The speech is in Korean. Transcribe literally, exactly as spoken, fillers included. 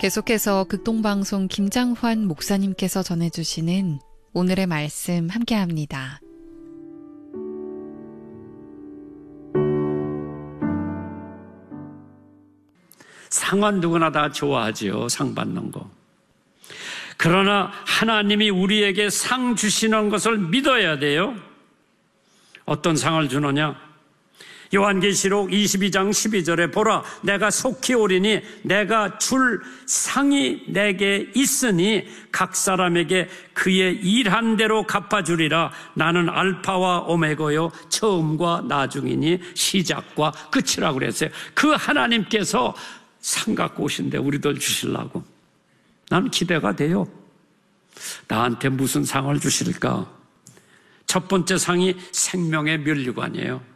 계속해서 극동방송 김장환 목사님께서 전해주시는 오늘의 말씀 함께합니다. 상은 누구나 다 좋아하지요. 상 받는 거. 그러나 하나님이 우리에게 상 주시는 것을 믿어야 돼요. 어떤 상을 주느냐? 요한계시록 이십이 장 십이 절에 보라 내가 속히 오리니 내가 줄 상이 내게 있으니 각 사람에게 그의 일한 대로 갚아주리라. 나는 알파와 오메가요 처음과 나중이니 시작과 끝이라고 그랬어요. 그 하나님께서 상 갖고 오신데 우리들 주시려고 난 기대가 돼요. 나한테 무슨 상을 주실까? 첫 번째 상이 생명의 면류관이에요.